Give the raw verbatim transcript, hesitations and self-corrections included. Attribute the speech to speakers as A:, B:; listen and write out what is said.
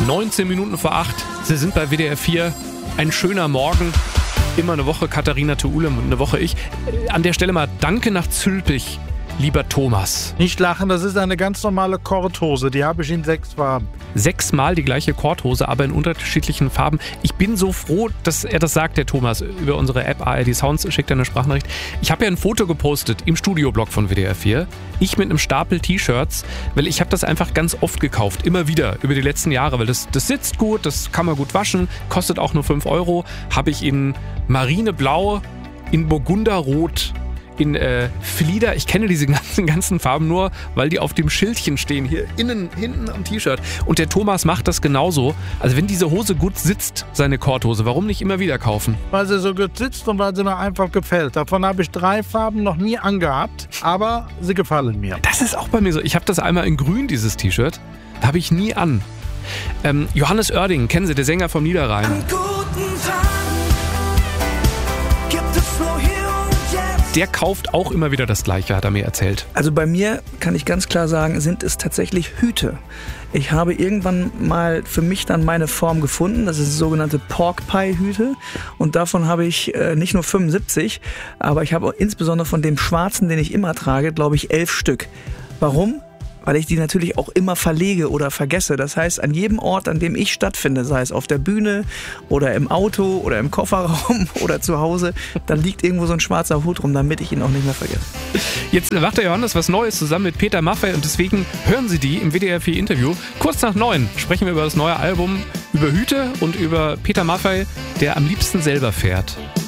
A: neunzehn Minuten vor acht. Sie sind bei W D R vier. Ein schöner Morgen. Immer eine Woche Katharina Theulem und eine Woche ich. An der Stelle mal Danke nach Zülpich, lieber Thomas.
B: Nicht lachen, das ist eine ganz normale Korthose. Die habe ich in sechs Farben.
A: Sechsmal die gleiche Korthose, aber in unterschiedlichen Farben. Ich bin so froh, dass er das sagt, der Thomas. Über unsere App A R D Sounds schickt er eine Sprachnachricht. Ich habe ja ein Foto gepostet im Studioblog von W D R vier. Ich mit einem Stapel T-Shirts, weil ich habe das einfach ganz oft gekauft. Immer wieder, über die letzten Jahre. Weil das, das sitzt gut, das kann man gut waschen, kostet auch nur fünf Euro. Habe ich in Marineblau, in Burgunderrot, in äh, Flieder. Ich kenne diese ganzen, ganzen Farben nur, weil die auf dem Schildchen stehen, hier innen, hinten am T-Shirt. Und der Thomas macht das genauso. Also wenn diese Hose gut sitzt, seine Korthose, warum nicht immer wieder kaufen?
B: Weil sie so gut sitzt und weil sie mir einfach gefällt. Davon habe ich drei Farben noch nie angehabt, aber sie gefallen mir.
A: Das ist auch bei mir so. Ich habe das einmal in grün, dieses T-Shirt. Da habe ich nie an. Ähm, Johannes Oerding, kennen Sie, der Sänger vom Niederrhein.
C: An guten Tagen gibt es nur hier und jetzt.
A: Der kauft auch immer wieder das Gleiche, hat er mir erzählt.
D: Also bei mir kann ich ganz klar sagen, sind es tatsächlich Hüte. Ich habe irgendwann mal für mich dann meine Form gefunden. Das ist sogenannte Pork Pie Hüte. Und davon habe ich äh, nicht nur fünfundsiebzig, aber ich habe auch insbesondere von dem schwarzen, den ich immer trage, glaube ich, elf Stück. Warum? Weil ich die natürlich auch immer verlege oder vergesse. Das heißt, an jedem Ort, an dem ich stattfinde, sei es auf der Bühne oder im Auto oder im Kofferraum oder zu Hause, dann liegt irgendwo so ein schwarzer Hut rum, damit ich ihn auch nicht mehr vergesse.
A: Jetzt macht der Johannes was Neues zusammen mit Peter Maffay und deswegen hören Sie die im W D R vier Interview. Kurz nach neun sprechen wir über das neue Album, über Hüte und über Peter Maffay, der am liebsten selber fährt.